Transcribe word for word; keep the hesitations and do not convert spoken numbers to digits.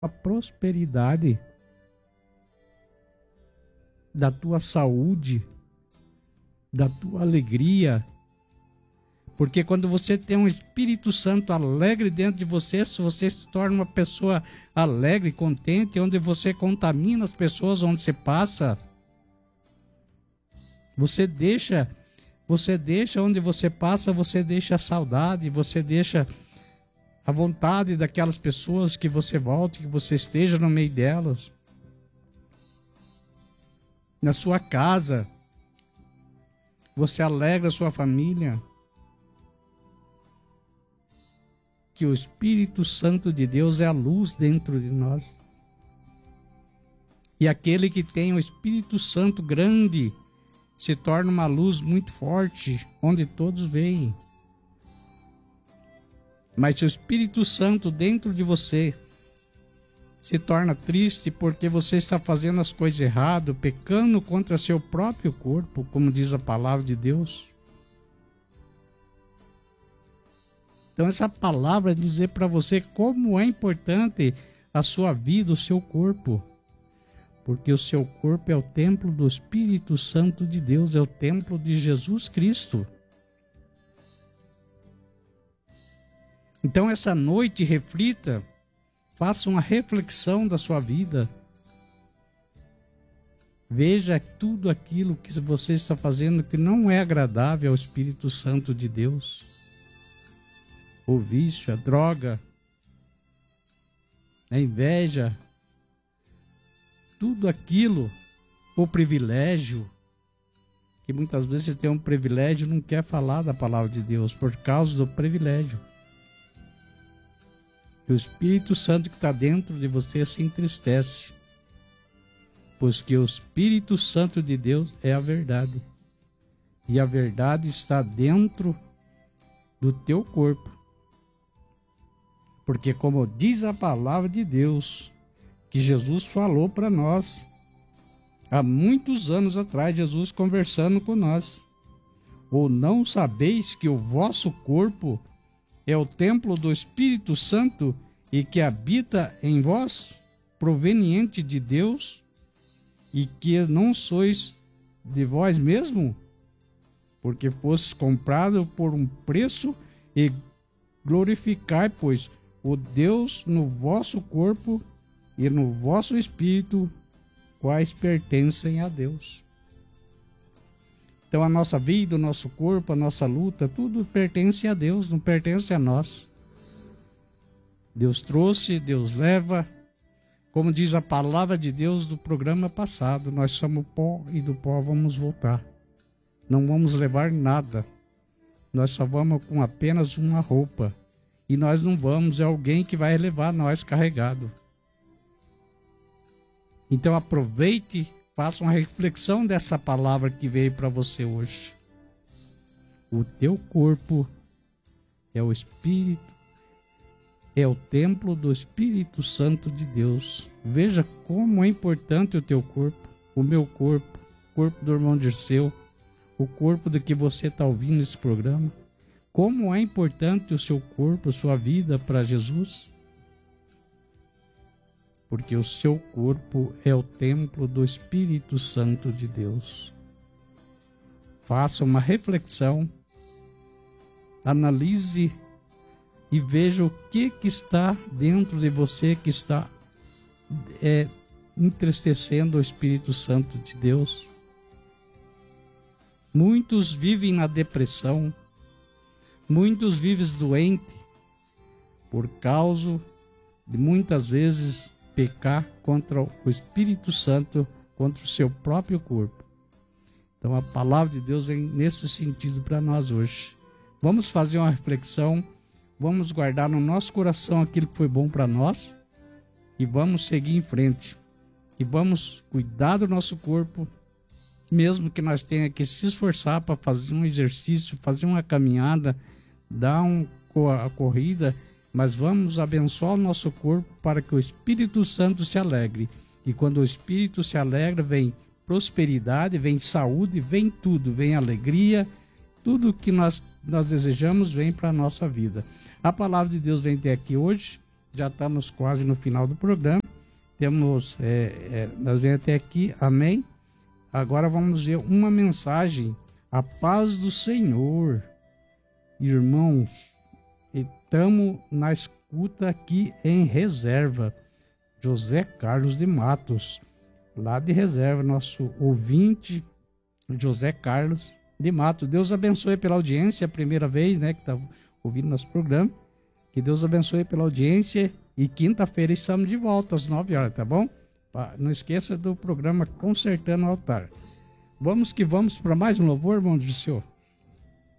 a prosperidade, da tua saúde, da tua alegria. Porque quando você tem um Espírito Santo alegre dentro de você, você se torna uma pessoa alegre, contente, onde você contamina as pessoas onde você passa. Você deixa, você deixa onde você passa, você deixa a saudade, você deixa a vontade daquelas pessoas que você volte, que você esteja no meio delas. Na sua casa, você alegra a sua família. Que o Espírito Santo de Deus é a luz dentro de nós. E aquele que tem o Espírito Santo grande se torna uma luz muito forte, onde todos veem. Mas se o Espírito Santo dentro de você se torna triste porque você está fazendo as coisas erradas, pecando contra seu próprio corpo, como diz a palavra de Deus. Então essa palavra é dizer para você como é importante a sua vida, o seu corpo. Porque o seu corpo é o templo do Espírito Santo de Deus, é o templo de Jesus Cristo. Então essa noite reflita, faça uma reflexão da sua vida. Veja tudo aquilo que você está fazendo que não é agradável ao Espírito Santo de Deus. O vício, a droga, a inveja, tudo aquilo, o privilégio, que muitas vezes você tem um privilégio e não quer falar da palavra de Deus por causa do privilégio. E o Espírito Santo que está dentro de você se entristece, pois que o Espírito Santo de Deus é a verdade, e a verdade está dentro do teu corpo. Porque como diz a palavra de Deus, que Jesus falou para nós, há muitos anos atrás, Jesus conversando com nós. Ou não sabeis que o vosso corpo é o templo do Espírito Santo e que habita em vós, proveniente de Deus, e que não sois de vós mesmo, porque fostes comprado por um preço, e glorificai, pois, o Deus no vosso corpo e no vosso espírito, quais pertencem a Deus. Então a nossa vida, o nosso corpo, a nossa luta, tudo pertence a Deus, não pertence a nós. Deus trouxe, Deus leva. Como diz a palavra de Deus do programa passado, nós somos pó e do pó vamos voltar. Não vamos levar nada. Nós só vamos com apenas uma roupa. E nós não vamos, é alguém que vai levar nós carregado. Então aproveite, faça uma reflexão dessa palavra que veio para você hoje. O teu corpo é o Espírito, é o templo do Espírito Santo de Deus. Veja como é importante o teu corpo, o meu corpo, o corpo do irmão Dirceu, o corpo do que você está ouvindo esse programa. Como é importante o seu corpo, a sua vida para Jesus. Porque o seu corpo é o templo do Espírito Santo de Deus. Faça uma reflexão, analise e veja o que, que está dentro de você que está é, entristecendo o Espírito Santo de Deus. Muitos vivem na depressão, muitos vivem doentes por causa de muitas vezes pecar contra o Espírito Santo, contra o seu próprio corpo. Então a palavra de Deus vem nesse sentido para nós hoje. Vamos fazer uma reflexão, vamos guardar no nosso coração aquilo que foi bom para nós e vamos seguir em frente. E vamos cuidar do nosso corpo, mesmo que nós tenha que se esforçar para fazer um exercício, fazer uma caminhada, dar uma corrida, mas vamos abençoar o nosso corpo para que o Espírito Santo se alegre. E quando o Espírito se alegra, vem prosperidade, vem saúde, vem tudo, vem alegria, tudo que nós, nós desejamos vem para a nossa vida. A palavra de Deus vem até aqui hoje. Já estamos quase no final do programa. Temos, é, é, nós vemos até aqui, amém? Agora vamos ver uma mensagem. A paz do Senhor, irmãos, estamos na escuta aqui em Reserva. José Carlos de Matos, lá de Reserva, nosso ouvinte, José Carlos de Matos. Deus abençoe pela audiência, a primeira vez, né, que está ouvindo nosso programa. Que Deus abençoe pela audiência. E quinta-feira estamos de volta às nove horas, tá bom? Não esqueça do programa Consertando o Altar. Vamos que vamos para mais um louvor, irmão Dirceu.